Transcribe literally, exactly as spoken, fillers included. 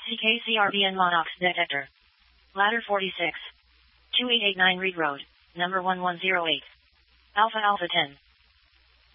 C K C R B N Monox detector. Ladder forty-six. two eight eight nine Reed Road, number one one zero eight. Alpha Alpha ten.